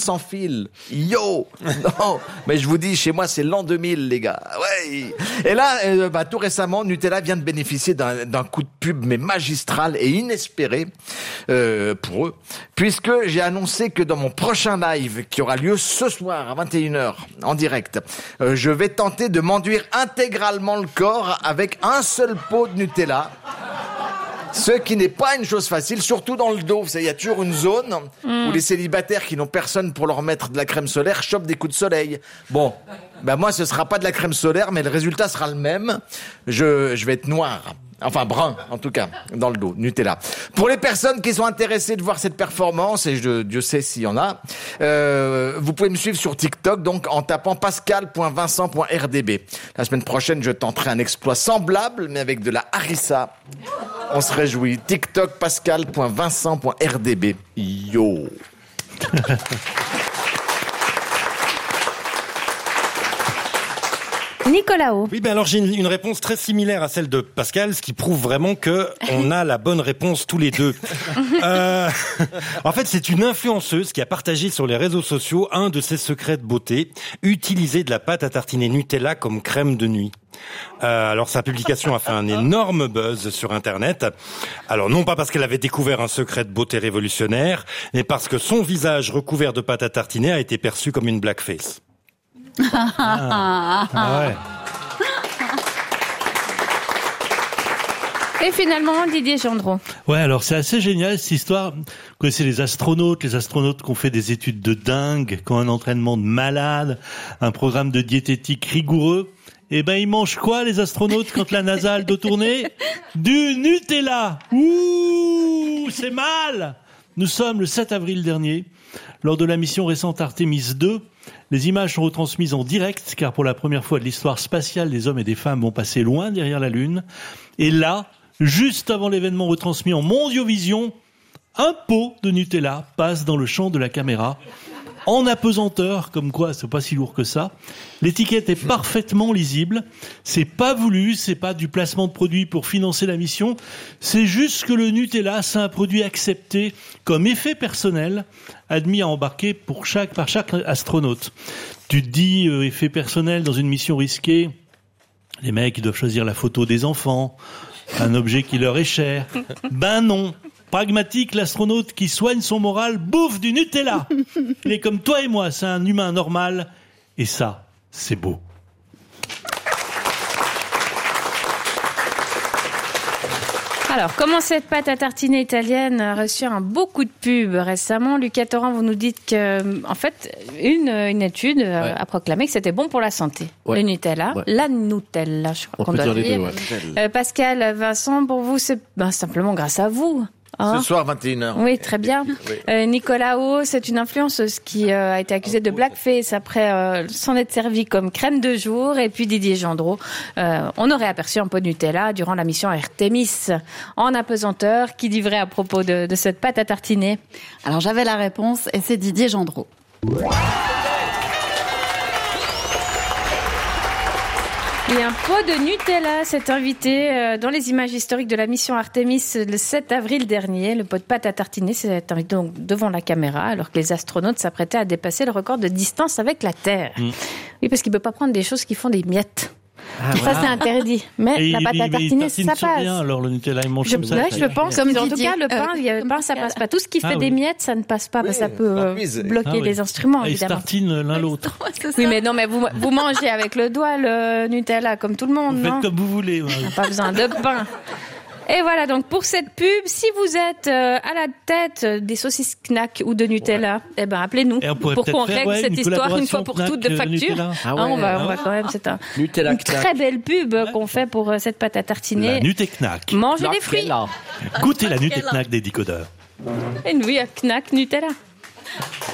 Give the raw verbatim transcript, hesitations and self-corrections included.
sans fil. Yo. Non, mais je vous dis, chez moi, c'est l'an deux mille, les gars. Ouais. Et là, euh, bah, tout récemment, Nutella vient de bénéficier d'un, d'un coup de pub, mais magistral et inespéré euh, pour eux, puisque j'ai annoncé que dans mon prochain live, qui aura lieu ce soir à vingt et une heures, en direct, euh, je vais tenter de m'enduire intégralement le corps avec un seul pot de Nutella. Ce qui n'est pas une chose facile, surtout dans le dos. Vous savez, il y a toujours une zone mmh. où les célibataires qui n'ont personne pour leur mettre de la crème solaire chopent des coups de soleil. Bon, ben moi, ce sera pas de la crème solaire, mais le résultat sera le même. Je, je vais être noir. Enfin, brun, en tout cas, dans le dos, Nutella. Pour les personnes qui sont intéressées de voir cette performance, et je, Dieu sait s'il y en a, euh, vous pouvez me suivre sur TikTok, donc en tapant pascal point vincent point r d b. La semaine prochaine, je tenterai un exploit semblable, mais avec de la harissa. On se réjouit. TikTok, pascal point vincent point r d b. Yo. Nicolao. Oui, ben alors j'ai une, une réponse très similaire à celle de Pascal, ce qui prouve vraiment que on a la bonne réponse tous les deux. euh, en fait, c'est une influenceuse qui a partagé sur les réseaux sociaux un de ses secrets de beauté, utiliser de la pâte à tartiner Nutella comme crème de nuit. Euh, alors sa publication a fait un énorme buzz sur Internet. Alors non pas parce qu'elle avait découvert un secret de beauté révolutionnaire, mais parce que son visage recouvert de pâte à tartiner a été perçu comme une blackface. ah. Ah ouais. Et finalement, Didier Gendreau. Ouais, alors c'est assez génial cette histoire. Vous connaissez les astronautes, les astronautes qui ont fait des études de dingue, qui ont un entraînement de malade, un programme de diététique rigoureux. Eh ben, ils mangent quoi, les astronautes, quand la NASA a le dos tourné? Du Nutella. Ouh, c'est mal. Nous sommes le sept avril dernier, lors de la mission récente Artemis deux. Les images sont retransmises en direct, car pour la première fois de l'histoire spatiale, des hommes et des femmes vont passer loin derrière la Lune. Et là, juste avant l'événement retransmis en Mondiovision, un pot de Nutella passe dans le champ de la caméra, en apesanteur, comme quoi c'est pas si lourd que ça. L'étiquette est parfaitement lisible. C'est pas voulu, c'est pas du placement de produit pour financer la mission. C'est juste que le Nutella, c'est un produit accepté comme effet personnel, admis à embarquer pour chaque, par chaque astronaute. Tu te dis, euh, effet personnel dans une mission risquée, les mecs, ils doivent choisir la photo des enfants, un objet qui leur est cher. Ben non. Pragmatique, l'astronaute qui soigne son moral bouffe du Nutella. Il est comme toi et moi, c'est un humain normal. Et ça, c'est beau. Alors, comment cette pâte à tartiner italienne a reçu un beau coup de pub récemment? Lucas Torrent, vous nous dites que, en fait, une, une étude ouais. a proclamé que c'était bon pour la santé. Ouais. Le Nutella, ouais. la Nutella, je crois On qu'on doit dire. dire. Ouais. Euh, Pascal, Vincent, pour vous, c'est ben, simplement grâce à vous. Hein Ce soir, vingt et une heures. Oui, très bien. Oui. Euh, Nicolao, c'est une influenceuse qui euh, a été accusée de blackface après euh, s'en être servie comme crème de jour. Et puis Didier Gendreau, euh, on aurait aperçu un pot de Nutella durant la mission Artemis en apesanteur. Qui dit vrai à propos de, de cette pâte à tartiner? Alors j'avais la réponse et c'est Didier Gendreau. Et un pot de Nutella s'est invité euh, dans les images historiques de la mission Artemis le sept avril dernier. Le pot de pâte à tartiner s'est invité donc devant la caméra alors que les astronautes s'apprêtaient à dépasser le record de distance avec la Terre. Mmh. Oui, parce qu'il ne peut pas prendre des choses qui font des miettes. Ah, ça, voilà. C'est interdit. Mais et la pâte à tartiner, ça passe. Rien, alors le Nutella, il mange je, comme ça. Là, je pense. Comme en tout cas, le pain, euh, le pain ça passe pas. Tout ce qui fait ah, des oui. miettes, ça ne passe pas. Oui, parce que ça peut euh, bloquer ah, oui. les instruments, ah, évidemment. Ils tartinent l'un l'autre. Oui, mais non, mais vous, vous mangez avec le doigt le Nutella, comme tout le monde, vous non? Faites comme vous voulez. Ouais. Pas besoin de pain. Et voilà, donc pour cette pub, si vous êtes euh, à la tête des saucisses Knack ou de Nutella, ouais. eh ben appelez-nous pour qu'on règle ouais, cette une histoire une fois pour toutes de facture. Ah ouais, ah, on va, ah, on va quand même, c'est un, Nutella une Knack. Très belle pub ouais. qu'on fait pour euh, cette pâte à tartiner. La Nutella-Knack. Mangez des fruits. Goûtez la Nutella-Knack des décodeurs. Et nous, il y a Knack Nutella.